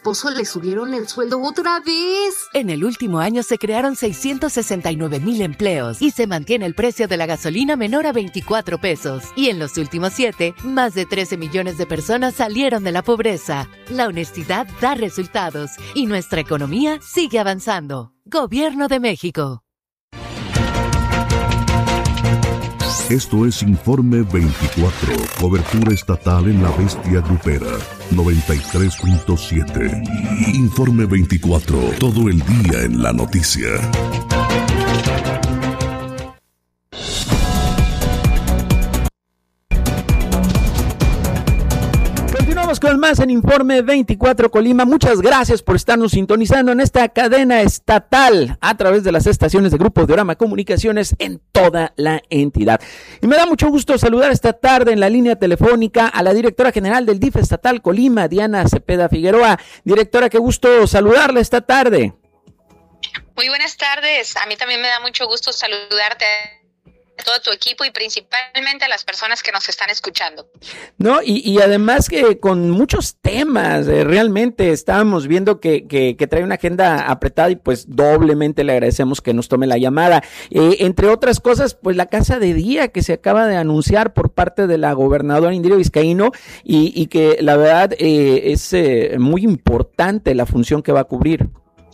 esposo le subieron el sueldo otra vez. En el último año se crearon 669,000 empleos y se mantiene el precio de la gasolina menor a 24 pesos. Y en los últimos 7, más de 13 millones de personas salieron de la pobreza. La honestidad da resultados y nuestra economía sigue avanzando. Gobierno de México. Esto es Informe 24, cobertura estatal en la bestia grupera, 93.7. Informe 24, todo el día en la noticia. Continuamos con más en Informe 24 Colima. Muchas gracias por estarnos sintonizando en esta cadena estatal a través de las estaciones de Grupo Diorama Comunicaciones en toda la entidad. Y me da mucho gusto saludar esta tarde en la línea telefónica a la directora general del DIF estatal Colima, Diana Cepeda Figueroa. Directora, qué gusto saludarla esta tarde. Muy buenas tardes. A mí también me da mucho gusto saludarte a todo tu equipo y principalmente a las personas que nos están escuchando. No, y además que con muchos temas, realmente estábamos viendo que trae una agenda apretada y pues doblemente le agradecemos que nos tome la llamada. Entre otras cosas, pues la casa de día que se acaba de anunciar por parte de la gobernadora Indira Vizcaíno y que la verdad es muy importante la función que va a cubrir.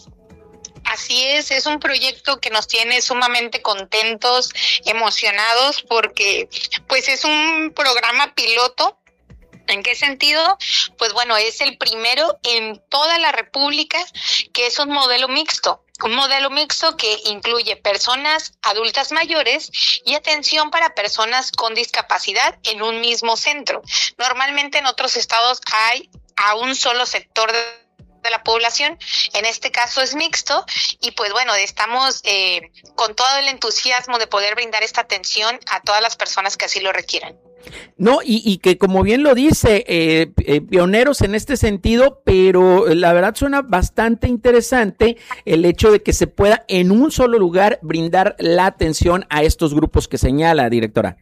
Así es un proyecto que nos tiene sumamente contentos, emocionados, porque pues es un programa piloto. ¿En qué sentido? Pues bueno, es el primero en toda la República que es un modelo mixto. Un modelo mixto que incluye personas adultas mayores y atención para personas con discapacidad en un mismo centro. Normalmente en otros estados hay a un solo sector de la población, en este caso es mixto y pues bueno, estamos con todo el entusiasmo de poder brindar esta atención a todas las personas que así lo requieran. No, y que como bien lo dice, pioneros en este sentido, pero la verdad suena bastante interesante el hecho de que se pueda en un solo lugar brindar la atención a estos grupos que señala, directora.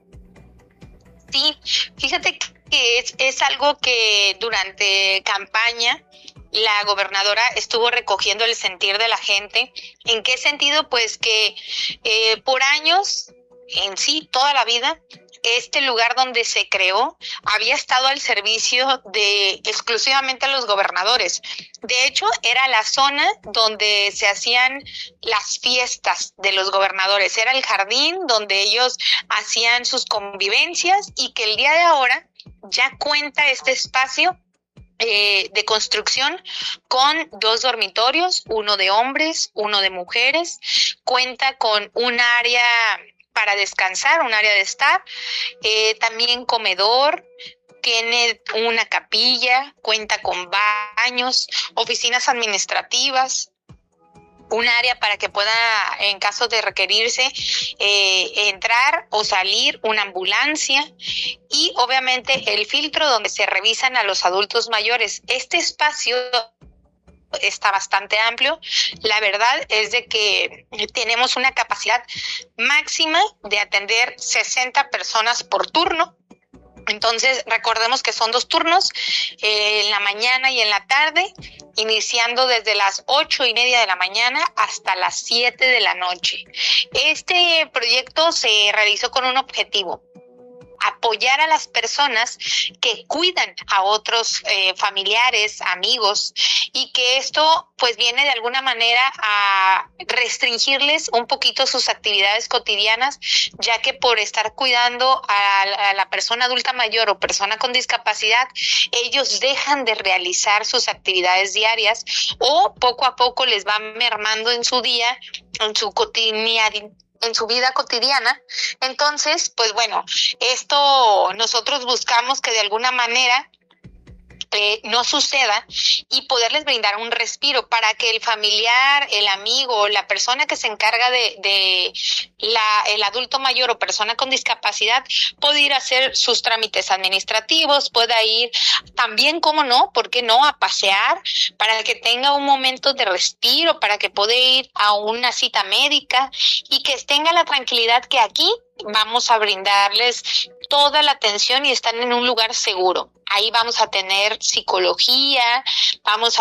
Sí, fíjate que es algo que durante campaña la gobernadora estuvo recogiendo el sentir de la gente. ¿En qué sentido? Pues que por años, en sí, toda la vida, este lugar donde se creó había estado al servicio de exclusivamente a los gobernadores. De hecho, era la zona donde se hacían las fiestas de los gobernadores. Era el jardín donde ellos hacían sus convivencias y que el día de ahora ya cuenta este espacio de construcción con 2 dormitorios, uno de hombres, uno de mujeres, cuenta con un área para descansar, un área de estar, también comedor, tiene una capilla, cuenta con baños, oficinas administrativas, un área para que pueda, en caso de requerirse, entrar o salir una ambulancia y obviamente el filtro donde se revisan a los adultos mayores. Este espacio está bastante amplio. La verdad es de que tenemos una capacidad máxima de atender 60 personas por turno. Entonces, recordemos que son 2 turnos, en la mañana y en la tarde, iniciando desde las 8:30 de la mañana hasta las 7 de la noche. Este proyecto se realizó con un objetivo: apoyar a las personas que cuidan a otros familiares, amigos, y que esto pues viene de alguna manera a restringirles un poquito sus actividades cotidianas, ya que por estar cuidando a la persona adulta mayor o persona con discapacidad, ellos dejan de realizar sus actividades diarias o poco a poco les va mermando en su día, en su vida cotidiana. Entonces, pues bueno, esto nosotros buscamos que de alguna manera no suceda y poderles brindar un respiro para que el familiar, el amigo, la persona que se encarga de el adulto mayor o persona con discapacidad pueda ir a hacer sus trámites administrativos, pueda ir también, cómo no, ¿por qué no?, a pasear, para que tenga un momento de respiro, para que pueda ir a una cita médica y que tenga la tranquilidad que aquí vamos a brindarles toda la atención y están en un lugar seguro. Ahí vamos a tener psicología, vamos a